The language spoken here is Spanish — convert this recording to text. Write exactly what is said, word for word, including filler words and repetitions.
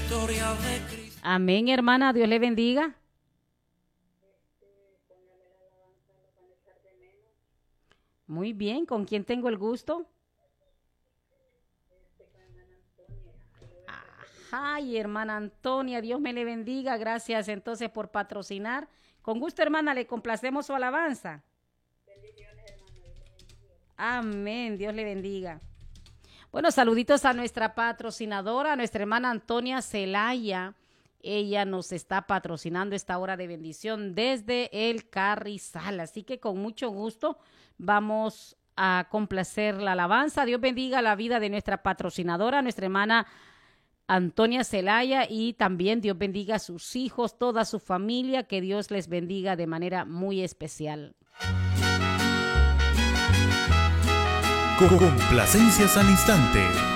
Amén, hermana, Dios le bendiga. Muy bien, ¿con quién tengo el gusto? Ay, hermana Antonia, Dios me le bendiga. Gracias entonces por patrocinar. Con gusto, hermana, le complacemos su alabanza. Amén, Dios le bendiga. Bueno, saluditos a nuestra patrocinadora, a nuestra hermana Antonia Celaya. Ella nos está patrocinando esta hora de bendición desde el Carrizal. Así que con mucho gusto vamos a complacer la alabanza. Dios bendiga la vida de nuestra patrocinadora, nuestra hermana Antonia Celaya, y también Dios bendiga a sus hijos, toda su familia, que Dios les bendiga de manera muy especial. Complacencias al instante.